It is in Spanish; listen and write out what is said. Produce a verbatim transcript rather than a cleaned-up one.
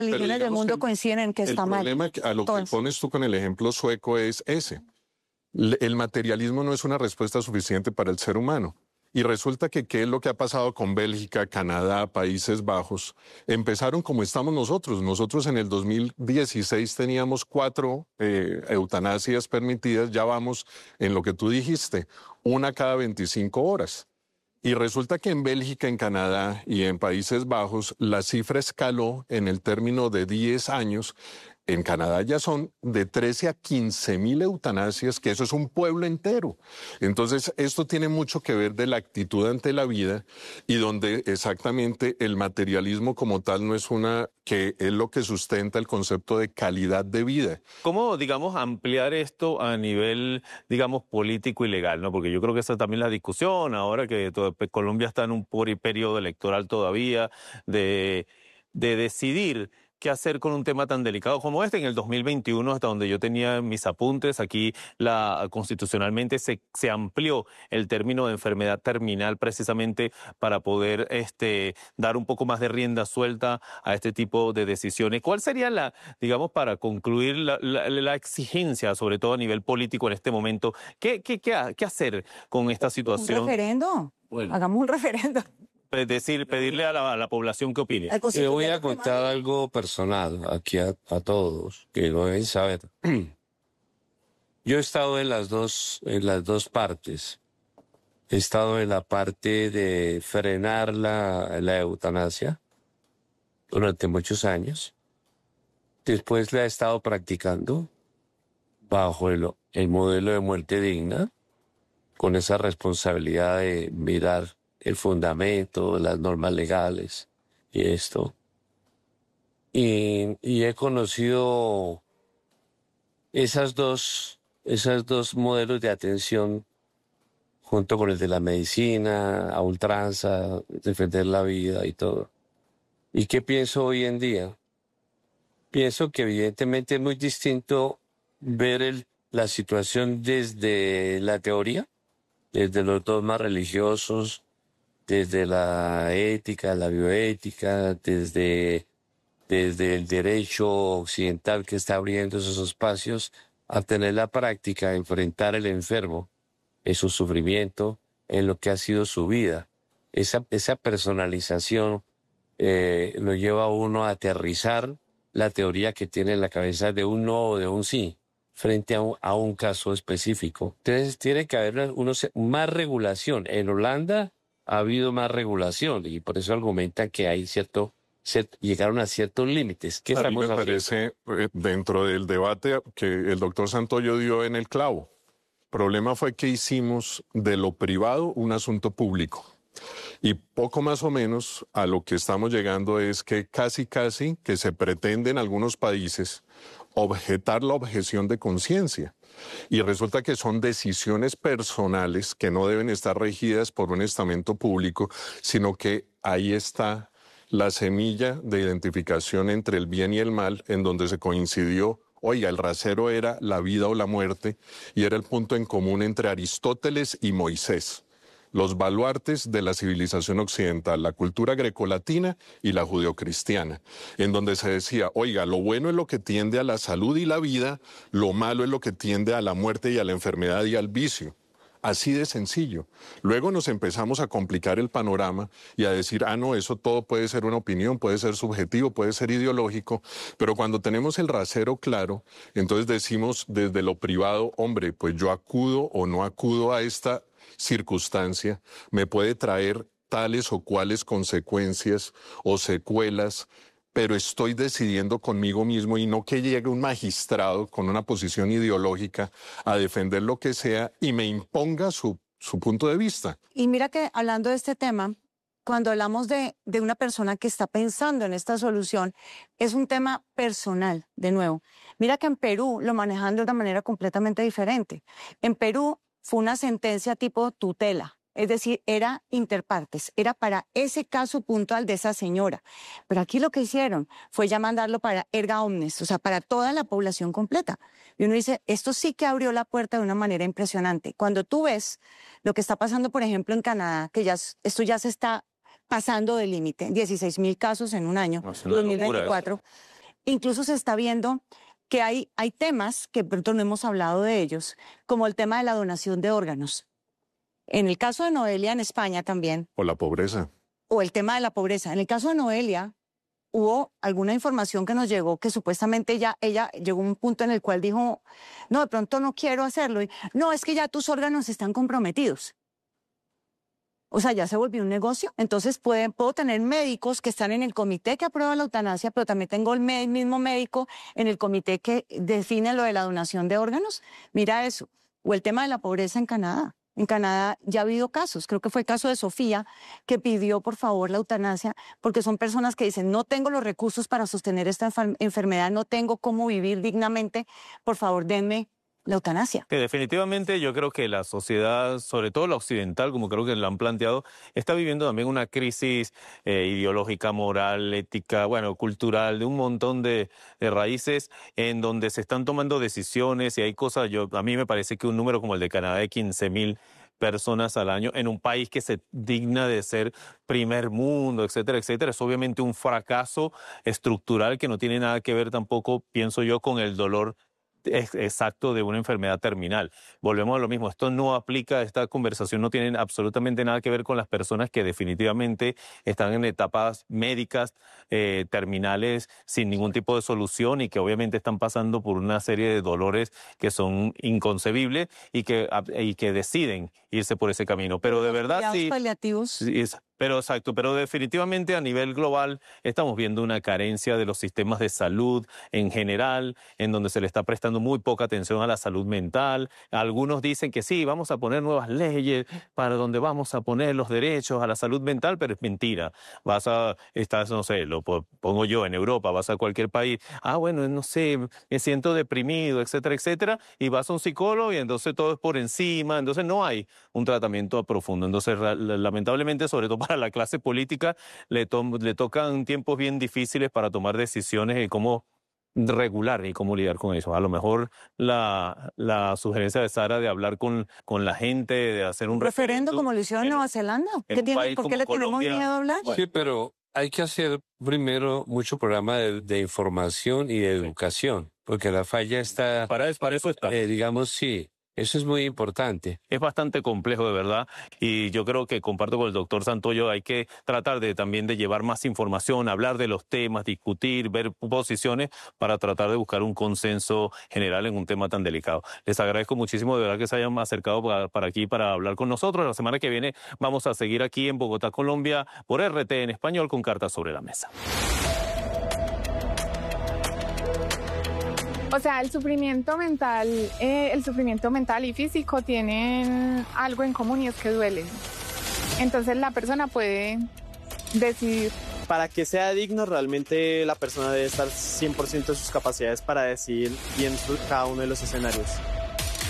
religiones del mundo coinciden en que está mal. El problema a lo Entonces, que pones tú con el ejemplo sueco es ese. Le- El materialismo no es una respuesta suficiente para el ser humano. Y resulta que qué es lo que ha pasado con Bélgica, Canadá, Países Bajos. Empezaron como estamos nosotros. Nosotros en el dos mil dieciséis teníamos cuatro eh, eutanasias permitidas. Ya vamos en lo que tú dijiste, una cada veinticinco horas. Y resulta que en Bélgica, en Canadá y en Países Bajos la cifra escaló en el término de diez años. En Canadá ya son de trece a quince mil eutanasias, que eso es un pueblo entero. Entonces, esto tiene mucho que ver de la actitud ante la vida y donde exactamente el materialismo como tal no es una, que es lo que sustenta el concepto de calidad de vida. ¿Cómo, digamos, ampliar esto a nivel, digamos, político y legal, ¿no? Porque yo creo que esa también es la discusión ahora que todo, pues, Colombia está en un puri- periodo electoral todavía de, de decidir qué hacer con un tema tan delicado como este. En el dos mil veintiuno, hasta donde yo tenía mis apuntes, aquí la, constitucionalmente se, se amplió el término de enfermedad terminal precisamente para poder este, dar un poco más de rienda suelta a este tipo de decisiones. ¿Cuál sería la, digamos, para concluir la, la, la exigencia, sobre todo a nivel político en este momento? ¿Qué, qué, qué, ha- qué hacer con esta un situación? referendo. Bueno. Hagamos un referendo. Es decir, pedirle a la, a la población que opine. Al Le constituyente voy a que contar mande. algo personal aquí a, a todos, que lo deben saber. Yo he estado en las dos, en las dos partes. He estado en la parte de frenar la, la eutanasia durante muchos años. Después la he estado practicando bajo el, el modelo de muerte digna, con esa responsabilidad de mirar el fundamento, las normas legales y esto. Y, y he conocido esas dos, esas dos modelos de atención junto con el de la medicina, a ultranza, defender la vida y todo. ¿Y qué pienso hoy en día? Pienso que evidentemente es muy distinto ver el, la situación desde la teoría, desde los dogmas religiosos, desde la ética, la bioética, desde, desde el derecho occidental que está abriendo esos espacios, a tener la práctica de enfrentar el enfermo en su sufrimiento, en lo que ha sido su vida. Esa, esa personalización eh, lo lleva a uno a aterrizar la teoría que tiene en la cabeza de un no o de un sí frente a un, a un caso específico. Entonces tiene que haber unos, más regulación. En Holanda ha habido más regulación y por eso argumentan que hay cierto, cierto llegaron a ciertos límites. ¿Qué A mí estamos me haciendo? parece, eh, dentro del debate que el doctor Santoyo dio en el clavo, el problema fue que hicimos de lo privado un asunto público. Y poco más o menos a lo que estamos llegando es que casi, casi que se pretende en algunos países objetar la objeción de conciencia. Y resulta que son decisiones personales que no deben estar regidas por un estamento público, sino que ahí está la semilla de identificación entre el bien y el mal, en donde se coincidió. Oiga, el rasero era la vida o la muerte y era el punto en común entre Aristóteles y Moisés, los baluartes de la civilización occidental, la cultura grecolatina y la judeocristiana, en donde se decía, oiga, lo bueno es lo que tiende a la salud y la vida, lo malo es lo que tiende a la muerte y a la enfermedad y al vicio. Así de sencillo. Luego nos empezamos a complicar el panorama y a decir, ah, no, eso todo puede ser una opinión, puede ser subjetivo, puede ser ideológico, pero cuando tenemos el rasero claro, entonces decimos desde lo privado, hombre, pues yo acudo o no acudo a esta circunstancia, me puede traer tales o cuales consecuencias o secuelas, pero estoy decidiendo conmigo mismo y no que llegue un magistrado con una posición ideológica a defender lo que sea y me imponga su, su punto de vista. Y mira que hablando de este tema, cuando hablamos de, de una persona que está pensando en esta solución, es un tema personal, de nuevo. Mira que en Perú lo manejan de una manera completamente diferente. En Perú fue una sentencia tipo tutela. Es decir, era interpartes, era para ese caso puntual de esa señora. Pero aquí lo que hicieron fue ya mandarlo para erga omnes, o sea, para toda la población completa. Y uno dice, esto sí que abrió la puerta de una manera impresionante. Cuando tú ves lo que está pasando, por ejemplo, en Canadá, que ya esto ya se está pasando del límite, dieciséis mil casos en un año, No, es una dos mil veinticuatro. locura Incluso se está viendo que hay, hay temas que pronto no hemos hablado de ellos, como el tema de la donación de órganos. En el caso de Noelia, en España también. O la pobreza. O el tema de la pobreza. En el caso de Noelia, hubo alguna información que nos llegó que supuestamente ya ella llegó a un punto en el cual dijo, no, de pronto no quiero hacerlo. Y, no, es que ya tus órganos están comprometidos. O sea, ya se volvió un negocio. Entonces puede, puedo tener médicos que están en el comité que aprueba la eutanasia, pero también tengo el me- mismo médico en el comité que define lo de la donación de órganos. Mira eso. O el tema de la pobreza en Canadá. En Canadá ya ha habido casos, creo que fue el caso de Sofía, que pidió por favor la eutanasia, porque son personas que dicen, no tengo los recursos para sostener esta enfer- enfermedad, no tengo cómo vivir dignamente, por favor denme la eutanasia. Que definitivamente yo creo que la sociedad, sobre todo la occidental, como creo que lo han planteado, está viviendo también una crisis eh, ideológica, moral, ética, bueno, cultural, de un montón de, de raíces en donde se están tomando decisiones y hay cosas, yo a mí me parece que un número como el de Canadá de quince mil personas al año en un país que se digna de ser primer mundo, etcétera, etcétera, es obviamente un fracaso estructural que no tiene nada que ver tampoco, pienso yo, con el dolor exacto de una enfermedad terminal. Volvemos a lo mismo, esto no aplica, esta conversación no tiene absolutamente nada que ver con las personas que definitivamente están en etapas médicas eh, terminales sin ningún tipo de solución y que obviamente están pasando por una serie de dolores que son inconcebibles y que, y que deciden irse por ese camino. Pero de verdad Cuidados sí... paliativos. sí es, Pero exacto, pero definitivamente a nivel global estamos viendo una carencia de los sistemas de salud en general, en donde se le está prestando muy poca atención a la salud mental. Algunos dicen que sí, vamos a poner nuevas leyes para donde vamos a poner los derechos a la salud mental, pero es mentira. Vas a, estás, no sé, lo pongo yo en Europa, vas a cualquier país, ah, bueno, no sé, me siento deprimido, etcétera, etcétera, y vas a un psicólogo y entonces todo es por encima, entonces no hay un tratamiento profundo. Entonces, lamentablemente, sobre todo para a la clase política le, to le tocan tiempos bien difíciles para tomar decisiones de cómo regular y cómo lidiar con eso. A lo mejor la, la sugerencia de Sara de hablar con, con la gente, de hacer un, ¿Un referendo como lo hicieron en Nueva Zelanda? ¿Qué tiene, ¿Por qué le tenemos miedo a hablar? Sí, pero hay que hacer primero mucho programa de, de información y de educación, porque la falla está... Para, para eso está. Eh, digamos, sí. Eso es muy importante. Es bastante complejo, de verdad, y yo creo que comparto con el doctor Santoyo, hay que tratar de también de llevar más información, hablar de los temas, discutir, ver posiciones para tratar de buscar un consenso general en un tema tan delicado. Les agradezco muchísimo, de verdad, que se hayan acercado para, para aquí para hablar con nosotros. La semana que viene vamos a seguir aquí en Bogotá, Colombia, por R T en español con Cartas sobre la Mesa. O sea, el sufrimiento mental, eh, el sufrimiento mental y físico tienen algo en común y es que duelen. Entonces la persona puede decidir. Para que sea digno, realmente la persona debe estar cien por ciento de sus capacidades para decidir bien cada uno de los escenarios.